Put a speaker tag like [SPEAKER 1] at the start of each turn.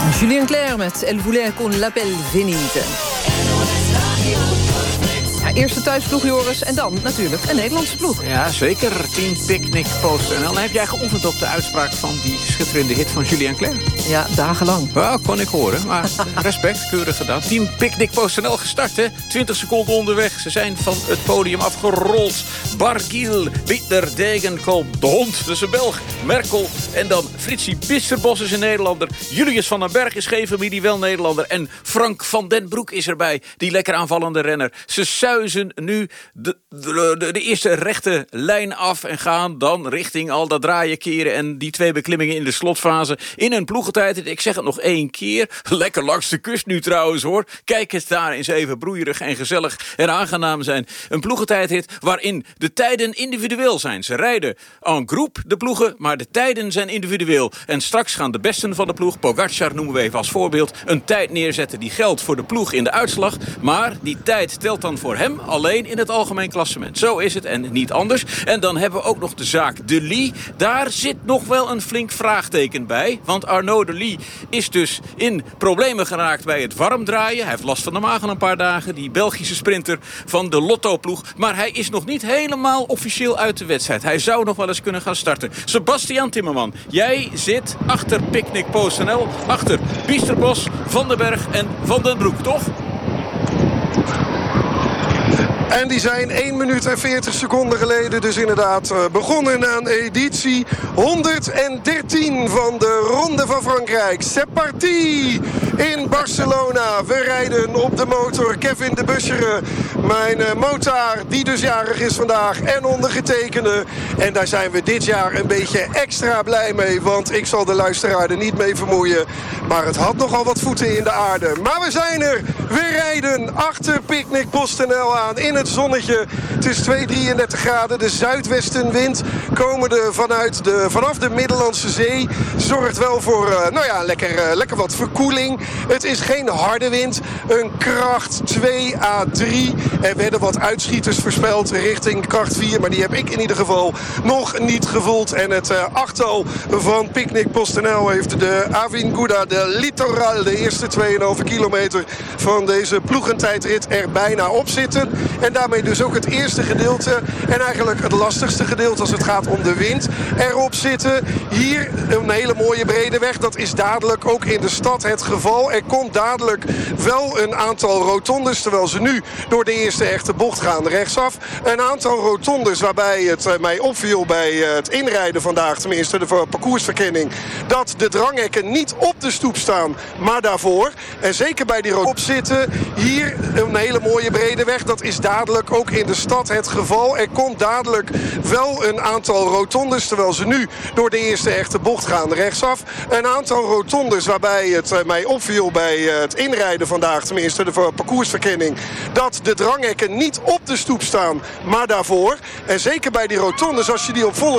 [SPEAKER 1] Julien Clerc met Elle voulait qu'on l'appelle Venise. Ja, eerste thuisploeg, Joris, en dan natuurlijk een Nederlandse ploeg.
[SPEAKER 2] Ja, zeker. Team Picnic PostNL. Dan heb jij geoefend op de uitspraak van die schitterende hit van Julien Clerc?
[SPEAKER 1] Ja, dagenlang.
[SPEAKER 2] Ja, kon ik horen, maar respect, keurig gedaan. Team Picnic PostNL gestart, hè? 20 seconden onderweg. Ze zijn van het podium afgerold. Bargiel, Pieter Degenkolb, de hond, dat is een Belg. Merkel en dan Fritsie Bisserbos is een Nederlander. Julius van den Berg is geen familie, wel Nederlander. En Frank van den Broek is erbij, die lekker aanvallende renner. Ze suizen nu de eerste rechte lijn af en gaan dan richting al dat draaien, keren en die 2 beklimmingen in de slotfase in een ploegentijd. Ik zeg het nog 1 keer. Lekker langs de kust nu trouwens, hoor. Kijk eens daar eens even broeierig en gezellig en aangenaam zijn. Een ploegentijdrit waarin de tijden individueel zijn. Ze rijden en groep, de ploegen, maar de tijden zijn individueel. En straks gaan de besten van de ploeg, Pogacar noemen we even als voorbeeld, een tijd neerzetten die geldt voor de ploeg in de uitslag. Maar die tijd telt dan voor hem alleen in het algemeen klassement. Zo is het en niet anders. En dan hebben we ook nog de zaak De Lie. Daar zit nog wel een flink vraagteken bij. Want Arnaud De Lie is dus in problemen geraakt bij het warmdraaien. Hij heeft last van de maag al een paar dagen. Die Belgische sprinter van de Lotto-ploeg. Maar hij is nog niet helemaal officieel uit de wedstrijd. Hij zou nog wel eens kunnen gaan starten. Sebastian Timmerman, jij zit achter Picnic PostNL. Achter Bisserbos, Van den Berg en Van den Broek, toch?
[SPEAKER 3] En die zijn 1 minuut en 40 seconden geleden dus inderdaad begonnen aan editie 113 van de Ronde van Frankrijk. C'est parti in Barcelona. We rijden op de motor Kevin de Buschere, mijn motaar die dus jarig is vandaag en ondergetekende. En daar zijn we dit jaar een beetje extra blij mee, want ik zal de luisteraar er niet mee vermoeien. Maar het had nogal wat voeten in de aarde. Maar we zijn er. We rijden achter Picnic PostNL aan in het zonnetje. Het is 2,33 graden. De zuidwestenwind komende vanaf de Middellandse Zee zorgt wel voor lekker wat verkoeling. Het is geen harde wind. Een kracht 2 à 3. Er werden wat uitschieters voorspeld richting kracht 4. Maar die heb ik in ieder geval nog niet gevoeld. En het achttal van Picnic PostNL heeft de Avinguda de Litoral, de eerste 2,5 kilometer van deze ploegentijdrit er bijna op zitten. En daarmee dus ook het eerste gedeelte en eigenlijk het lastigste gedeelte als het gaat om de wind erop zitten. Hier een hele mooie brede weg. Dat is dadelijk ook in de stad het geval. Er komt dadelijk wel een aantal rotondes, terwijl ze nu door de eerste echte bocht gaan rechtsaf. Een aantal rotondes waarbij het mij opviel bij het inrijden vandaag, tenminste de parcoursverkenning, dat de dranghekken niet op de stoep staan, maar daarvoor. En zeker bij die rotondes zitten. Hier een hele mooie brede weg. Dat is dadelijk ook in de stad het geval. Er komt dadelijk wel een aantal rotondes, terwijl ze nu door de eerste echte bocht gaan rechtsaf. Een aantal rotondes waarbij het mij opviel bij het inrijden vandaag, tenminste de parcoursverkenning, dat de dranghekken niet op de stoep staan, maar daarvoor. En zeker bij die rotondes, als je die op volle